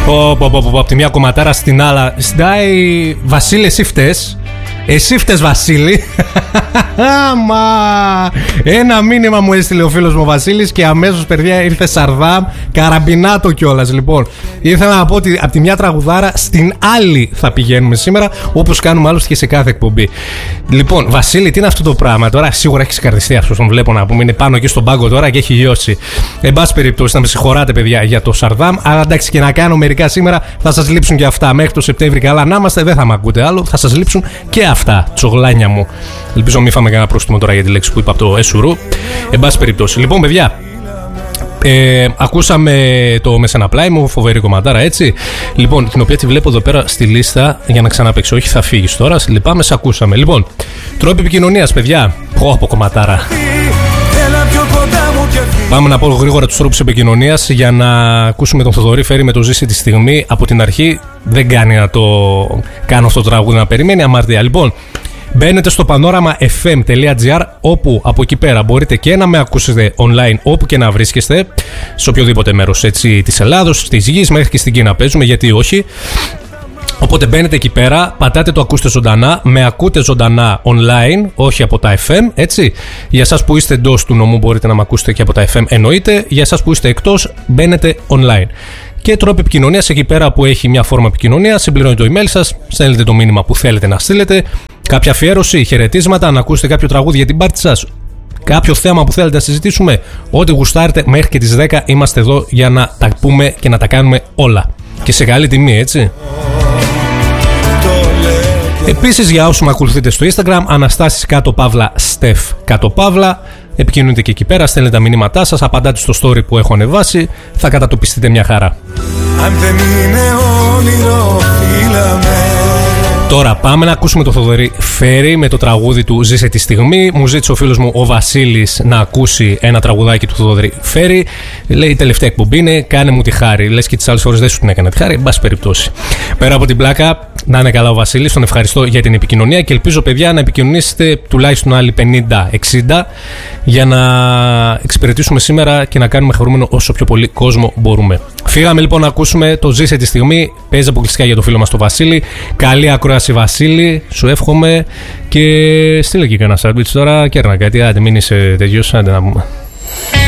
Από τη μια κομματάρα στην άλλα. Συντάει, Βασίλη, εσύ φταίς. Εσύ φταίς, Βασίλη. Άμα. Ένα μήνυμα μου έστειλε ο φίλος μου ο Βασίλης και αμέσως, παιδιά, ήρθε Σαρδάμ, καραμπινάτο κιόλας. Λοιπόν, ήθελα να πω ότι από τη μια τραγουδάρα στην άλλη θα πηγαίνουμε σήμερα, όπως κάνουμε άλλωστε και σε κάθε εκπομπή. Λοιπόν, Βασίλη, τι είναι αυτό το πράγμα τώρα? Σίγουρα έχει ξεκαρδιστεί αυτό, τον βλέπω να πούμε. Είναι πάνω εκεί στον πάγκο τώρα και έχει λιώσει. Εν πάση περιπτώσει, να με συγχωράτε, παιδιά, για το Σαρδάμ. Αλλά εντάξει, και να κάνω μερικά σήμερα θα σας λείψουν και αυτά. Μέχρι το Σεπτέμβρη καλά να είμαστε, δεν θα με ακούτε άλλο. Θα σας λείψουν και αυτά, τσογλάνια μου. Ελπίζω μην φάμε κανένα πρόστιμο τώρα για τη λέξη που είπα από το Εσουρού. Εν πάση περιπτώσει. Λοιπόν, παιδιά, ακούσαμε το Μεσαναπλάι μου, φοβερή κομματάρα, έτσι. Λοιπόν, την οποία τη βλέπω εδώ πέρα στη λίστα για να ξαναπαίξω. Όχι, θα φύγεις τώρα. Λυπάμαι, σε ακούσαμε. Λοιπόν, τρόποι επικοινωνίας, παιδιά. Από κομματάρα. Πάμε να πω γρήγορα τους τρόπους επικοινωνίας για να ακούσουμε τον Θοδωρή Φέρη με το Ζήσε τη στιγμή από την αρχή. Δεν κάνει να το κάνω αυτό το τραγούδι να περιμένει, αμαρτία. Λοιπόν, μπαίνετε στο panorama.fm.gr, όπου από εκεί πέρα μπορείτε και να με ακούσετε online όπου και να βρίσκεστε, σε οποιοδήποτε μέρος της Ελλάδος, της γης, μέχρι και στην Κίνα παίζουμε, γιατί όχι. Οπότε μπαίνετε εκεί πέρα, πατάτε το ακούστε ζωντανά, με ακούτε ζωντανά online, όχι από τα FM, έτσι. Για εσάς που είστε εντός του νομού μπορείτε να με ακούσετε και από τα FM, εννοείται. Για εσάς που είστε εκτός, μπαίνετε online. Και τρόποι επικοινωνίας, εκεί πέρα που έχει μια φόρμα επικοινωνίας, συμπληρώνετε το email σας, στέλνετε το μήνυμα που θέλετε να στείλετε, κάποια αφιέρωση, χαιρετίσματα, να ακούσετε κάποιο τραγούδι για την πάρτι σας, κάποιο θέμα που θέλετε να συζητήσουμε, ό,τι γουστάρετε, μέχρι και τις 10 είμαστε εδώ για να τα πούμε και να τα κάνουμε όλα. Και σε καλή τιμή, έτσι. Επίσης, για όσους με ακολουθείτε στο Instagram, Αναστάσεις κάτω παύλα Στεφ κάτω παύλα, επικοινωνείτε και εκεί πέρα, στέλνετε τα μηνύματά σας, απαντάτε στο story που έχω ανεβάσει, θα κατατοπιστείτε μια χαρά. Αν δεν είναι όνειρο, τώρα πάμε να ακούσουμε το Θοδωρή Φέρη με το τραγούδι του Ζήσε τη στιγμή. Μου ζήτησε ο φίλος μου ο Βασίλης να ακούσει ένα τραγουδάκι του Θοδωρή Φέρη. Λέει, η τελευταία εκπομπή είναι, κάνε μου τη χάρη. Λες και τις άλλες φορές δεν σου την έκανα τη χάρη, εν πάση περιπτώσει. Πέρα από την πλάκα, να είναι καλά ο Βασίλης, τον ευχαριστώ για την επικοινωνία και ελπίζω, παιδιά, να επικοινωνήσετε τουλάχιστον άλλοι 50-60 για να εξυπηρετήσουμε σήμερα και να κάνουμε χαρούμενο όσο πιο πολύ κόσμο μπορούμε. Φύγαμε λοιπόν να ακούσουμε το Ζήσε τη στιγμή. Παίζει αποκλειστικά για το φίλο μας τον Βασίλη. Καλή ακρόαση, Βασίλη, σου εύχομαι. Και στείλε και κανένα σάντουιτς τώρα. Κέρνα κάτι, άντε μην είσαι τέτοιος, άντε να πούμε.